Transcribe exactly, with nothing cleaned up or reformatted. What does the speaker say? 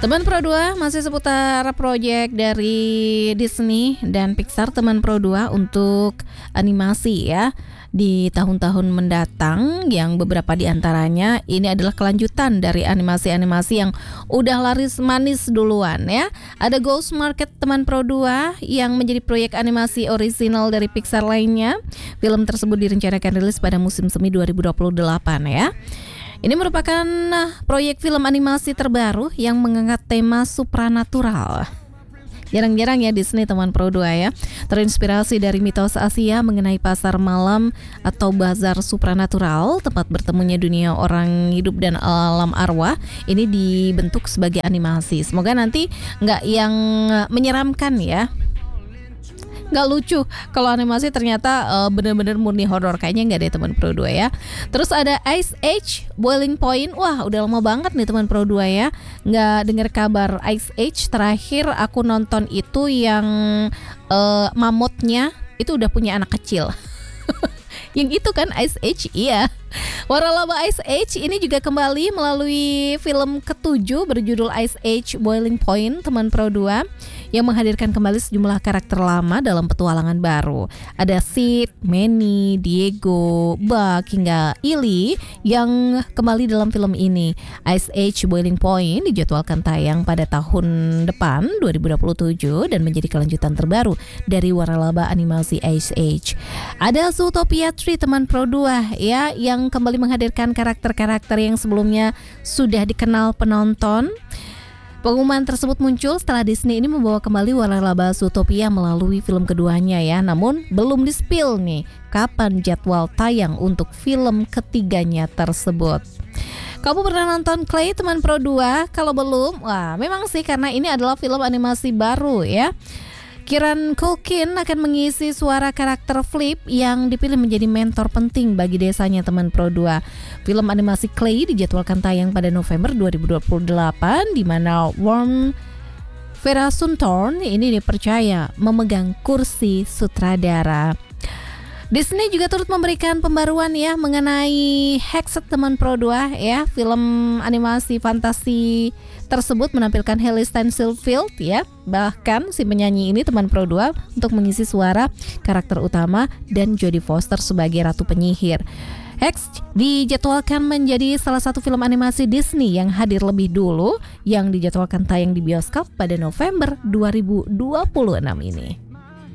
Teman Pro dua masih seputar proyek dari Disney dan Pixar Teman Pro dua untuk animasi ya di tahun-tahun mendatang, yang beberapa di antaranya ini adalah kelanjutan dari animasi-animasi yang udah laris manis duluan ya. Ada Ghost Market Teman Pro dua yang menjadi proyek animasi orisinal dari Pixar lainnya. Film tersebut direncanakan rilis pada musim semi dua ribu dua puluh delapan ya. Ini merupakan proyek film animasi terbaru yang mengangkat tema supranatural. Jarang-jarang ya Disney Teman Pro dua ya. Terinspirasi dari mitos Asia mengenai pasar malam atau bazar supranatural, tempat bertemunya dunia orang hidup dan alam arwah. Ini dibentuk sebagai animasi. Semoga nanti nggak yang menyeramkan ya. Gak lucu kalau animasi ternyata uh, bener-bener murni horor. Kayaknya gak deh Teman Pro dua ya. Terus ada Ice Age Boiling Point. Wah udah lama banget nih Teman Pro dua ya gak denger kabar Ice Age. Terakhir aku nonton itu yang uh, mamutnya itu udah punya anak kecil. Yang itu kan Ice Age, iya. Waralaba Ice Age ini juga kembali melalui film ketujuh berjudul Ice Age Boiling Point Teman Pro dua yang menghadirkan kembali sejumlah karakter lama dalam petualangan baru. Ada Sid, Manny, Diego, Buck hingga Illy yang kembali dalam film ini. Ice Age Boiling Point dijadwalkan tayang pada tahun depan dua ribu dua puluh tujuh dan menjadi kelanjutan terbaru dari waralaba animasi Ice Age. Ada Zootopia tiga Teman Pro dua ya yang kembali menghadirkan karakter-karakter yang sebelumnya sudah dikenal penonton. Pengumuman tersebut muncul setelah Disney ini membawa kembali waralaba Zootopia melalui film keduanya ya. Namun belum di-spill nih kapan jadwal tayang untuk film ketiganya tersebut. Kamu pernah nonton Clay Teman Pro dua? Kalau belum, wah memang sih karena ini adalah film animasi baru ya. Kieran Culkin akan mengisi suara karakter Flip yang dipilih menjadi mentor penting bagi desanya Teman Pro dua. Film animasi Clay dijadwalkan tayang pada November dua ribu dua puluh delapan di mana Worm Verasuntorn ini dipercaya memegang kursi sutradara. Disney juga turut memberikan pembaruan ya mengenai Hexed Teman Pro dua ya. Film animasi fantasi tersebut menampilkan Hailee Steinfeld ya. Bahkan si penyanyi ini Teman Pro dua untuk mengisi suara karakter utama dan Jodie Foster sebagai ratu penyihir. Hexed dijadwalkan menjadi salah satu film animasi Disney yang hadir lebih dulu yang dijadwalkan tayang di bioskop pada November dua ribu dua puluh enam ini.